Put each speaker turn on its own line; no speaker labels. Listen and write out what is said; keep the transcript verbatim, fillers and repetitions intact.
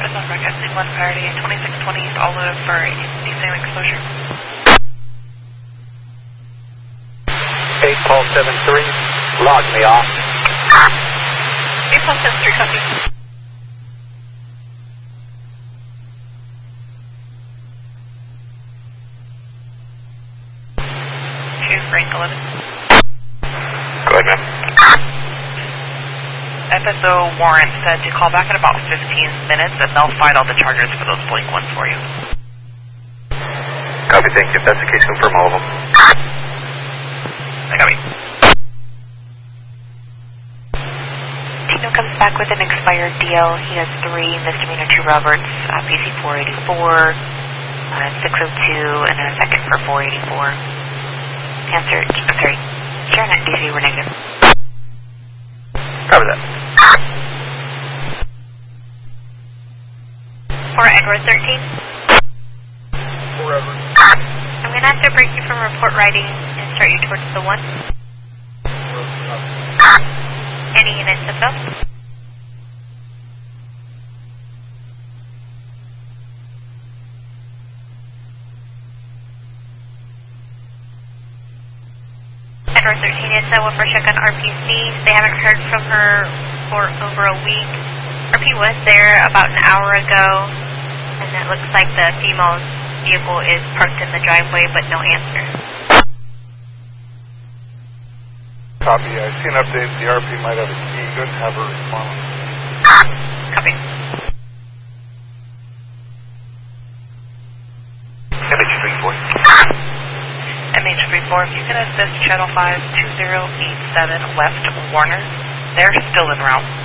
It's on Rock S C one priority at twenty-six twenty East Olive for descent exposure.
eight Paul seven three, log me off.
eight Paul seven three, copy. two Frank eleven.
Go ahead, ma'am.
F S O warrant said to call back in about fifteen minutes and they'll fight all the charges for those blink ones for you.
Copy, thank you. If that's the case, confirm all of them.
I copy.
Tino comes back with an expired D L. He has three misdemeanor two Roberts, uh, P C four eighty-four, uh, six oh two, and then a second for four eighty-four. Answer, I'm sorry, Karen and D C were negative.
Cover that.
For Edward thirteen.
Forever.
I'm going to have to break you from report writing and start you towards the one. Any units of them? Edward thirteen, it's a Wilford check on R P C. They haven't heard from her for over a week. R P was there about an hour ago, and it looks like the female's vehicle is parked in the driveway, but no answer.
Copy. I see an update. The R P might have a key. Go ahead and have her respond.
Copy.
M H three four.
M H three four, if you can assist Channel five two zero eight seven West Warner, they're still en route.